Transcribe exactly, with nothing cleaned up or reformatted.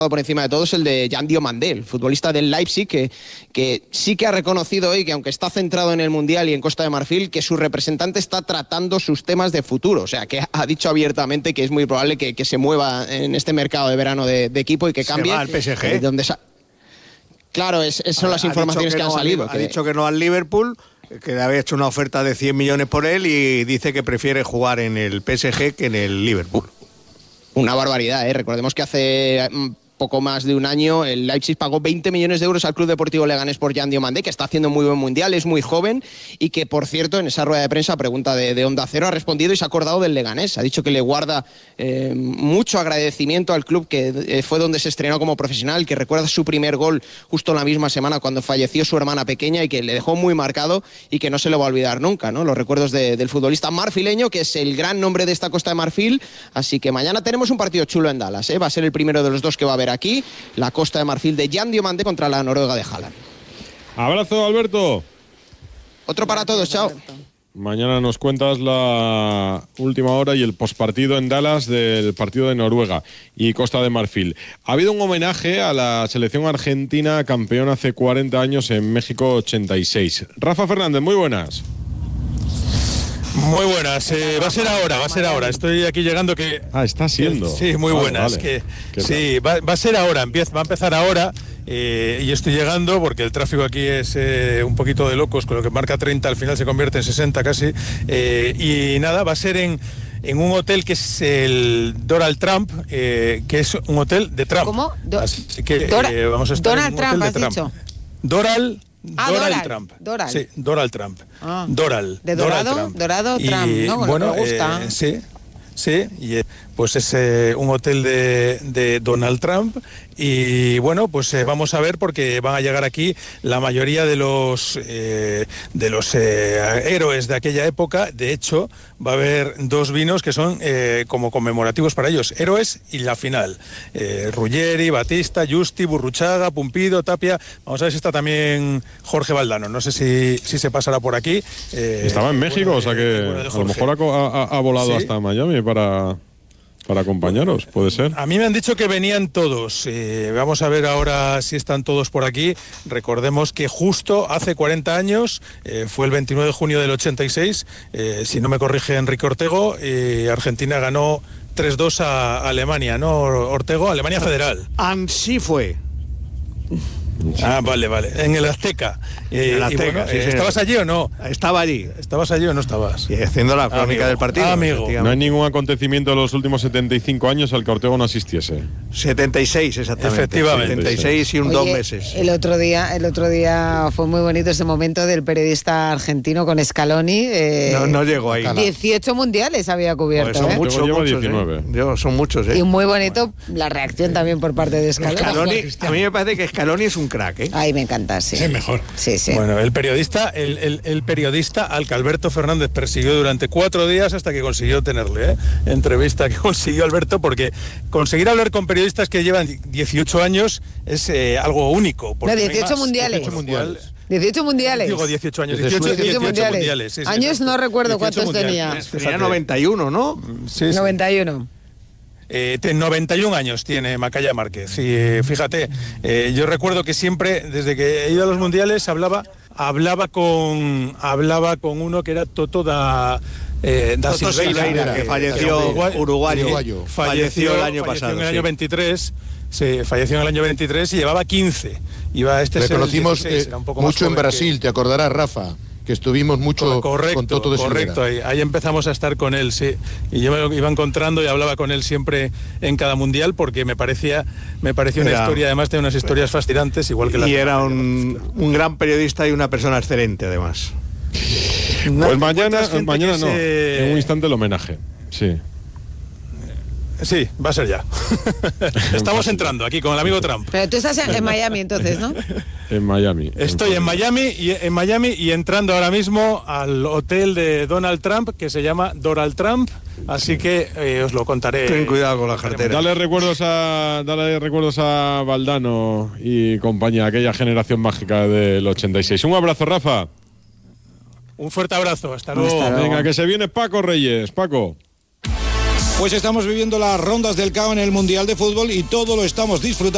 por encima de todo es el de Jan Diomandé, el futbolista del Leipzig, que, que sí que ha reconocido hoy que aunque está centrado en el Mundial y en Costa de Marfil, que su representante está tratando sus temas de futuro. O sea, que ha dicho abiertamente que es muy probable que, que se mueva en este mercado de verano de, de equipo y que cambie. Se va al P S G. Eh, donde sa- claro, es, esas son las informaciones que, que no han salido. Ha que... dicho que no al Liverpool, que le había hecho una oferta de cien millones por él y dice que prefiere jugar en el P S G que en el Liverpool. Una barbaridad, ¿eh? Recordemos que hace poco más de un año el Leipzig pagó veinte millones de euros al Club Deportivo Leganés por Jan Diomandé, que está haciendo muy buen mundial, es muy joven y que, por cierto, en esa rueda de prensa, pregunta de, de Onda Cero, ha respondido y se ha acordado del Leganés. Ha dicho que le guarda eh, mucho agradecimiento al club, que eh, fue donde se estrenó como profesional, que recuerda su primer gol justo la misma semana cuando falleció su hermana pequeña y que le dejó muy marcado y que no se lo va a olvidar nunca, ¿no? Los recuerdos de, del futbolista marfileño, que es el gran nombre de esta Costa de Marfil. Así que mañana tenemos un partido chulo en Dallas, ¿eh? Va a ser el primero de los dos que va a haber aquí, la Costa de Marfil de Jan Diomandé contra la Noruega de Haaland. Abrazo, Alberto. Otro para todos, chao. Mañana nos cuentas la última hora y el postpartido en Dallas del partido de Noruega y Costa de Marfil. Ha habido un homenaje a la selección argentina campeona hace cuarenta años en México ochenta y seis. Rafa Fernández, muy buenas. Muy buenas, eh, va a ser ahora, va a ser ahora. Estoy aquí llegando que... Ah, está siendo. Sí, muy vale, buenas. Vale. Que, sí, va, va a ser ahora, empieza, va a empezar ahora. Eh, y estoy llegando porque el tráfico aquí es eh, un poquito de locos, con lo que marca treinta, al final se convierte en sesenta casi. Eh, y nada, va a ser en... en un hotel que es el Donald Trump, eh, que es un hotel de Trump. ¿Cómo? Do Así que Dora eh, vamos a estar Donald en un Trump, hotel has de Trump. dicho. Doral, Ah, Doral Doral, Trump. Doral. Sí, Donald Trump. Ah. Doral. De Doral dorado, Trump. dorado Y, Trump, ¿no? Con bueno, lo que me gusta. eh, sí. Sí, y eh, pues es eh, un hotel de, de Donald Trump y bueno, pues eh, vamos a ver porque van a llegar aquí la mayoría de los eh, de los eh, héroes de aquella época. De hecho, va a haber dos vinos que son eh, como conmemorativos para ellos, héroes y la final. Eh, Ruggeri, Batista, Justi, Burruchaga, Pumpido, Tapia. Vamos a ver si está también Jorge Valdano. No sé si, si se pasará por aquí. Eh, Estaba en México, bueno, o sea que eh, bueno, a lo mejor ha, ha, ha volado ¿Sí? hasta Miami para, para acompañaros, puede ser. A mí me han dicho que venían todos. Eh, vamos a ver ahora si están todos por aquí. Recordemos que justo hace cuarenta años, eh, fue el veintinueve de junio del ochenta y seis, eh, si no me corrige Enrique Ortego, eh, Argentina ganó tres dos a Alemania, ¿no, Ortego? Alemania Federal. Así fue. Ah, vale, vale. En el Azteca. Eh, En el Azteca, y bueno, sí, eh, señor. ¿estabas allí o no? Estaba allí. ¿Estabas allí o no estabas? Y haciendo la crónica Amigo. del partido. Ah, amigo. No hay ningún acontecimiento de los últimos setenta y cinco años al que Ortego no asistiese. setenta y seis exactamente. Efectivamente. setenta y seis y un Oye, dos meses. El otro día, el otro día fue muy bonito ese momento del periodista argentino con Scaloni. Eh, No, no llegó ahí. dieciocho mundiales había cubierto, Pues son ¿eh? muchos, Ortego lleva muchos, diecinueve. ¿eh? Yo, son muchos, ¿eh? Y muy bonito la reacción también por parte de Scaloni. Scaloni, a mí me parece que Scaloni es un crack, ¿eh? Ay, me encanta, sí. Es el mejor. Sí, sí. Bueno, el periodista, el, el, el periodista al que Alberto Fernández persiguió durante cuatro días hasta que consiguió tenerle, ¿eh? Entrevista que consiguió Alberto, porque conseguir hablar con periodistas que llevan dieciocho años es eh, algo único. No, dieciocho más. mundiales. dieciocho mundiales. dieciocho mundiales. Digo dieciocho años, Desde dieciocho, Suecia. dieciocho mundiales. mundiales. Sí, sí, Años exacto. no recuerdo dieciocho cuántos tenía. mundiales. Tenía Fíjate. noventa y uno, ¿no? Sí, sí. noventa y uno. Eh, te- noventa y un años tiene Macaya Márquez. Y eh, fíjate, eh, yo recuerdo que siempre, desde que he ido a los mundiales, hablaba, hablaba con, hablaba con uno que era Toto da, eh, da Toto Silveira, Silveira, que falleció, uruguayo. Uruguayo. Falleció el año falleció pasado, en el año sí. veintitrés. Sí, falleció en el año veintitrés y llevaba quince. Iba este Le es el conocimos dieciséis, eh, era un poco más mucho en joven que- Brasil, te acordarás, Rafa, que estuvimos mucho Correcto, con Toto de Silveira. correcto. Ahí, ahí empezamos a estar con él, sí. Y yo me lo iba encontrando y hablaba con él siempre en cada mundial porque me parecía, me parecía una Era- historia, además de unas historias fascinantes, igual que la Y era un, un gran periodista y una persona excelente, además. Pues mañana, encuentras gente mañana que no, se- en un instante el homenaje. Sí. Sí, va a ser ya. Estamos entrando aquí con el amigo Trump. Pero tú estás en, en Miami entonces, ¿no? En Miami. Estoy en Miami y en Miami y entrando ahora mismo al hotel de Donald Trump que se llama Donald Trump, así que eh, os lo contaré. Ten cuidado con la cartera. Dale recuerdos a dale recuerdos a Valdano y compañía, aquella generación mágica del ochenta y seis. Un abrazo, Rafa. Un fuerte abrazo, hasta luego. Hasta luego. Venga, que se viene Paco Reyes. Paco. Pues estamos viviendo las rondas del K O en el Mundial de Fútbol y todo lo estamos disfrutando.